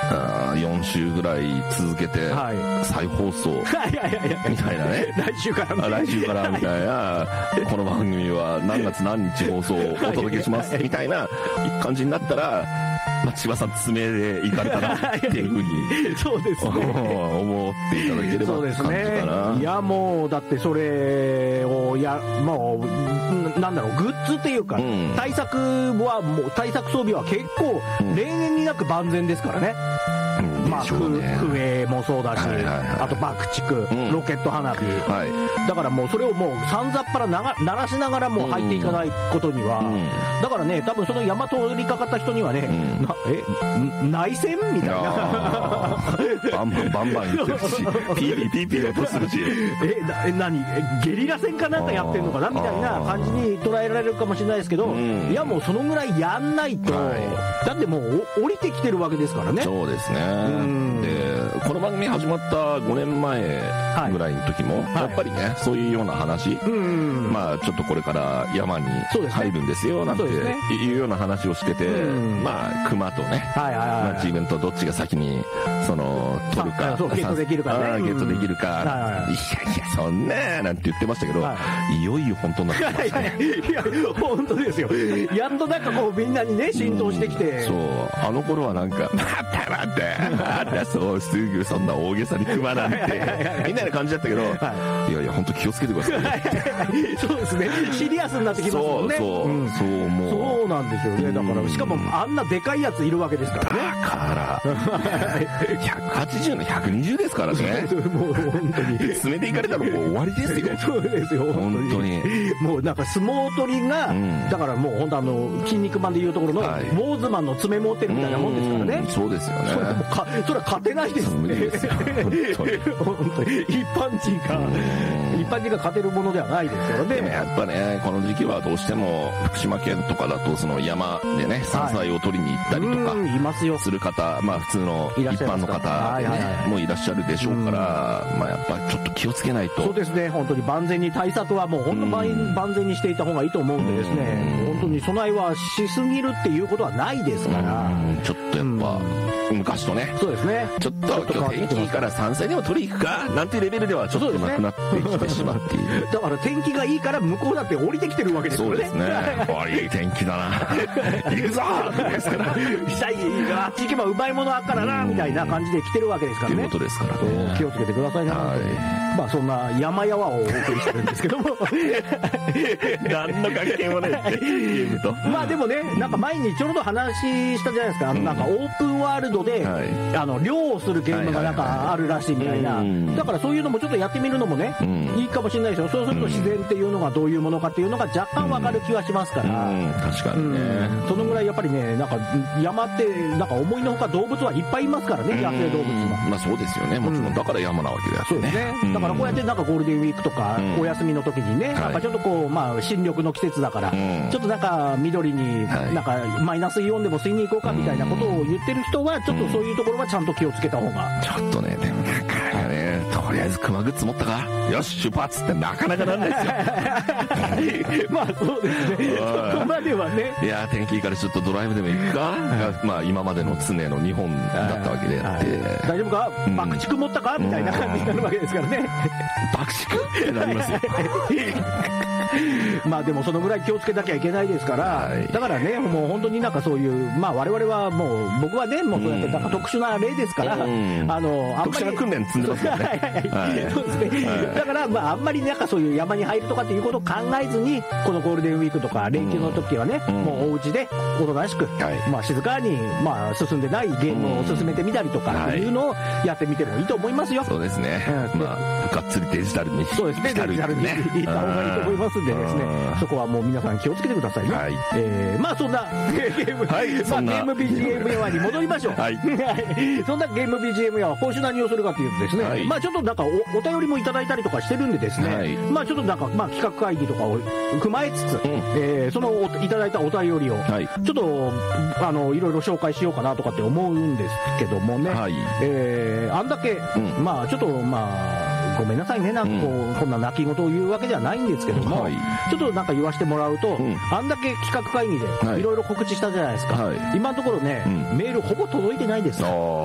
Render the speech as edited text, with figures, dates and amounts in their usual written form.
4週ぐらい続けて再放送みたいなね。 来週からみたいな、この番組は何月何日放送をお届けしますみたいな感じになったら、千葉さん爪でいかれたなっていうふうにそうですね思っていただければって感じかな。 いやもうだってそれをもうなんだろう、グッズっていうか、対策装備は結構例年になく万全ですからね。笛もそうだし、あと爆竹、ロケット花火、だからもうそれをもうさんざっぱら鳴らしながらもう入っていかないことには、だからね、多分その山通りかかった人にはね、内戦みたいなバンバン言ってるし、ピーピー音するし、 何ゲリラ戦かなんかやってんのかなみたいな感じに捉えられるかもしれないですけど、いやもうそのぐらいやんないと、だってもう降りてきてるわけですからね。 そうですね。でこの番組始まった5年前ぐらいの時も、やっぱりね、そういうような話、ちょっとこれから山に入るんですよなんていうような話をしてて、熊とね、自分とどっちが先に取るか、 ゲットできるかね、 ゲットできるか、いやそんななんて言ってましたけど、いよいよ本当になってきましたね。 いや本当ですよ。やっとなんかこうみんなにね浸透してきて、 そうあの頃はなんか待ってそうすぐそんな大げさに熊なんてみたいな感じだったけど、いや本当気をつけてください。 そうですね、シリアスになってきますもんね。そうなんですよね。だからしかもあんなでかいやついるわけですからね。 だから180の120ですからね。 もう本当に詰めていかれたらもう終わりですよ。 そうですよ本当に。もうなんか相撲取りが、だからもう本当筋肉マンでいうところのウォーズマンの爪持ってるみたいなもんですからね。 そうですよね。 それは勝てないですね。本当に一般人が勝てるものではないですからね。 でもやっぱね、この時期はどうしても福島県とかだとその山でね山菜を取りに行ったりとかする方、普通の一般の方もいらっしゃるでしょうから、やっぱちょっと気をつけないと。 そうですね、本当に万全に対策はもう本当万全にしていた方がいいと思うんでですね、本当に備えはしすぎるっていうことはないですから、 ちょっとやっぱ昔とね、 そうですね、 ちょっと今日天気いいから山菜でも取り行くかなんていうレベルではちょっとなくなってきてしまっている。 だから天気がいいから向こうだって降りてきてるわけですよね。 そうですね。いい天気だな。行くぞですから。 あっち行けばうまいものあっからなみたいな感じで来てるわけですからね。 ということですからね。 気をつけてくださいな。そんな山々をお送りしてるんですけども。 何の関係もないゲームと。 でもね、なんか前にちょうど話したじゃないですか。なんかオープンワールドで漁をするゲームがなんかあるらしいみたいな。だからそういうのもちょっとやってみるのもね、いいかもしれないですよ。そうすると自然っていうのがどういうものかっていうのが若干わかる気はしますから。 確かにね。 そのぐらいやっぱりね、なんか山ってなんか思いのほか動物はいっぱいいますからね、野生動物が。 そうですよね。もちろんだから山なわけだよね。 そうですね。だからこうやってなんかゴールデンウィークとかお休みの時にね、なんかちょっとこう新緑の季節だから、ちょっとなんか緑になんかマイナスイオンでも吸いに行こうかみたいなことを言ってる人はちょっとそういうところはちゃんと気をつけた方が。 ちょっとね、でもなかなかね、とりあえず熊グッズ持ったか、よし出発ってなかなかなんないですよ。 そうですね。そこまではね。 いや天気いいからちょっとドライブでも行くか。今までの常の日本だったわけであって、 大丈夫か、爆竹持ったかみたいな感じになるわけですからね。 爆竹ってなりますよ。 でもそのぐらい気をつけなきゃいけないですから、だからね、もう本当になんかそういう、我々はもう、僕はね、もうそうやってなんか特殊な例ですから、 特殊な訓練積んでますよね。 そうですね。だからあんまりなんかそういう山に入るとかっていうことを考えずに、このゴールデンウィークとか連休の時はね、もうお家でおとなしく、静かに進んでないゲームを進めてみたりとかっていうのをやってみてもいいと思いますよ。 そうですね。がっつりデジタルに。 そうですね。デジタルに行った方がいいと思いますんでですね、そこはもう皆さん気をつけてくださいね。そんなゲーム BGM 屋に戻りましょう。そんなゲーム BGM 屋は今週何をするかというとですね、ちょっとなんかお便りもいただいたりとかしてるんでですね、ちょっとなんか企画会議とかを踏まえつつ、そのいただいたお便りをちょっといろいろ紹介しようかなとかって思うんですけどもね、あんだけちょっとごめんなさいね、なんかこんな泣き言を言うわけではないんですけども、ちょっとなんか言わせてもらうと、あんだけ企画会議でいろいろ告知したじゃないですか。今のところね、メールほぼ届いてないです。